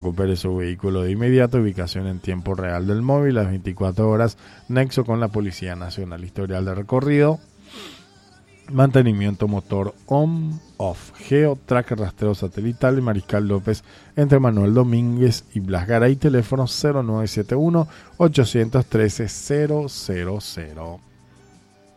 recupere su vehículo de inmediato, ubicación en tiempo real del móvil, las 24 horas, nexo con la Policía Nacional, historial de recorrido, mantenimiento motor on-off, Geotrack, rastreo satelital y Mariscal López entre Manuel Domínguez y Blas Garay, teléfono 0971 813 000.